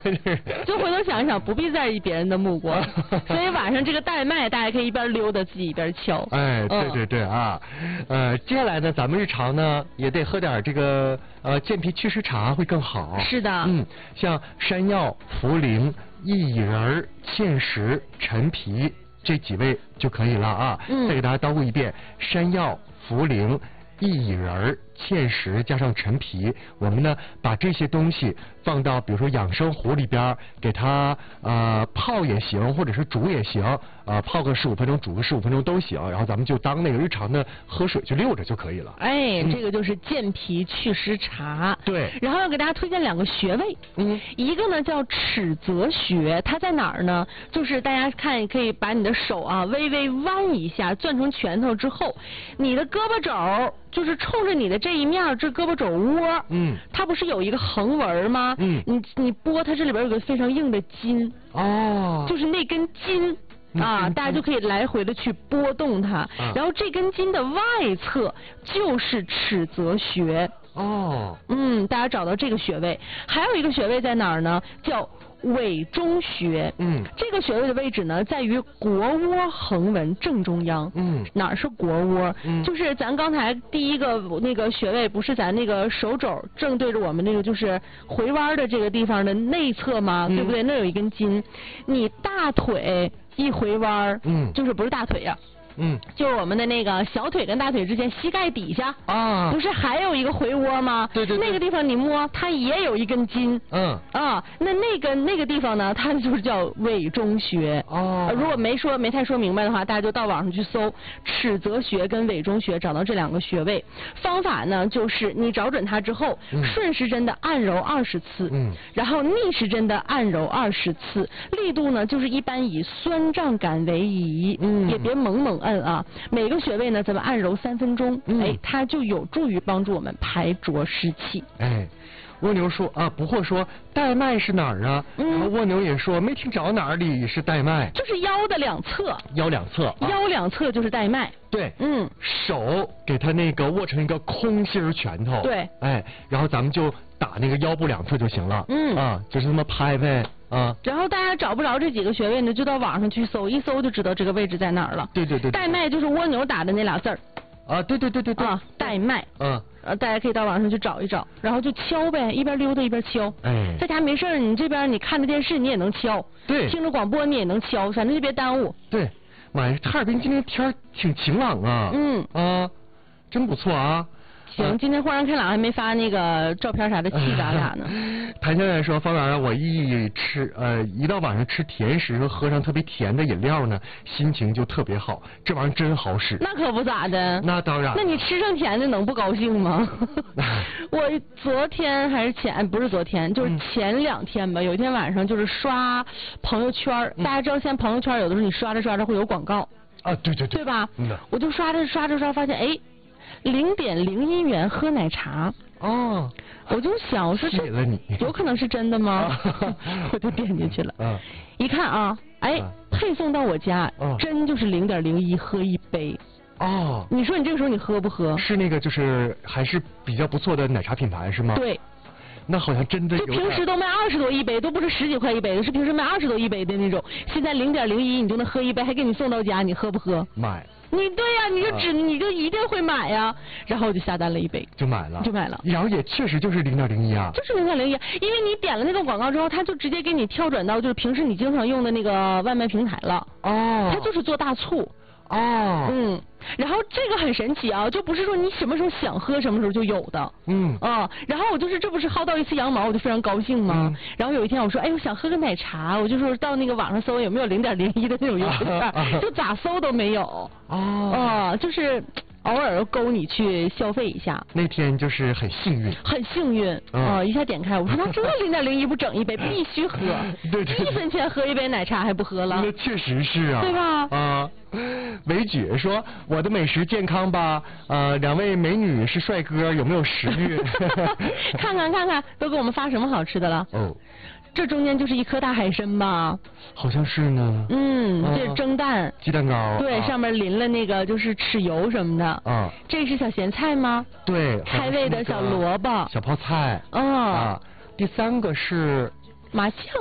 就回头想一想，不必在意别人的目光。所以晚上这个带麦，大家可以一边溜达自己一边敲。 哎，对对对啊，接下来呢，咱们日常呢也得喝点这个健脾祛湿茶会更好。 是的。 像山药、茯苓、薏仁、芡实、陈皮这几味就可以了啊。再给大家叨咕一遍：山药、茯苓、薏仁、芡实加上陈皮，我们呢把这些东西放到比如说养生壶里边，给它泡也行，或者是煮也行，泡个15分钟，煮个15分钟都行。然后咱们就当那个日常的喝水去溜着就可以了。 哎，这个就是健脾祛湿茶。 对。 然后要给大家推荐2个穴位。一个呢叫尺泽穴，它在哪儿呢？就是大家看，可以把你的手啊微微弯一下，攥成拳头之后，你的胳膊肘就是冲着你的这一面，这胳膊肘窝，它不是有一个横纹吗？你拨它，这里边有个非常硬的筋，就是那根筋啊，大家就可以来回的去拨动它，然后这根筋的外侧就是尺泽穴。大家找到这个穴位，还有一个穴位在哪儿呢？叫委中穴。这个穴位的位置呢，在于腘窝横纹正中央。哪儿是腘窝？就是咱刚才第一个那个穴位，不是咱那个手肘正对着我们那个就是回弯的这个地方的内侧吗？对不对？那有一根筋，你大腿一回弯，就是不是大腿呀？就是我们的那个小腿跟大腿之间膝盖底下不是还有一个回窝吗？对，那个地方你摸它也有一根筋。那个地方呢，它就是叫委中穴。如果没太说明白的话，大家就到网上去搜尺泽穴跟委中穴，找到这2个穴位。方法呢，就是你找准它之后，顺时针的按揉20次，然后逆时针的按揉20次，力度呢就是一般以酸胀感为宜，也别猛按啊。每个穴位呢，咱们按揉3分钟，它就有助于帮助我们排浊湿气。 蜗牛说不惑说带脉是哪儿啊？然后蜗牛也说没听着哪里是带脉， 就是腰的两侧。 腰两侧就是带脉。对。手给它那个握成一个空心拳头。对。然后咱们就打那个腰部两侧就行了。就是这么拍呗。 然后大家找不着这几个穴位呢，就到网上去搜，一搜就知道这个位置在哪儿了。对。带脉就是蜗牛打的那俩字儿。对。带脉。大家可以到网上去找一找，然后就敲呗，一边溜达一边敲。在家没事你这边你看着电视你也能敲，对，听着广播你也能敲，反正就别耽误。对， 妈呀，哈尔滨今天天儿挺晴朗啊。真不错啊。 行，今天豁然开朗还没发那个照片啥的，气咱俩呢。 谭先生说，方圆啊，我一到晚上吃甜食和喝上特别甜的饮料呢，心情就特别好，这玩意儿真好使。 那可不咋的。 那当然。 那你吃上甜的能不高兴吗？我昨天还是不是昨天，就是前2天吧，有一天晚上就是刷朋友圈，大家知道现在朋友圈有的时候你刷着刷着会有广告。对。对吧？我就刷着发现0.01元喝奶茶。我就想，我说这有可能是真的吗？我就点进去了。一看配送到我家，真就是0.01喝1杯。你说你这个时候你喝不喝？ 是那个就是还是比较不错的奶茶品牌是吗？ 对。 那好像真的有。 就平时都卖20多1杯，都不是10几块1杯的，是平时卖20多1杯的那种。现在0.01你就能喝1杯，还给你送到家，你喝不喝？ 买。 对呀，你就一定会买呀。然后我就下单了1杯，就买了。 然后也确实就是0.01啊。 就是0.01，因为你点了那个广告之后，他就直接给你跳转到就是平时你经常用的那个外卖平台了。他就是做大促。然后这个很神奇啊，就不是说你什么时候想喝什么时候就有的。然后我就是这不是薅到一次羊毛，我就非常高兴吗？然后有一天我说，我想喝个奶茶，我就说到那个网上搜有没有0.01的那种优惠券，就咋搜都没有。就是偶尔勾你去消费一下。 那天就是很幸运， 一下点开，我说那这0.01不整1杯，必须喝。对，1分钱喝1杯奶茶还不喝了？ 那确实是啊， 对吧？ 维姐说我的美食健康吧，2位美女是帅哥，有没有食欲？ 看看都给我们发什么好吃的了？这中间就是一颗大海参吧？ 好像是呢。 这是蒸蛋、 鸡蛋糕。 对，上面淋了那个就是豉油什么的。这是小咸菜吗？ 对， 开胃的小萝卜、 小泡菜。第3个是麻将。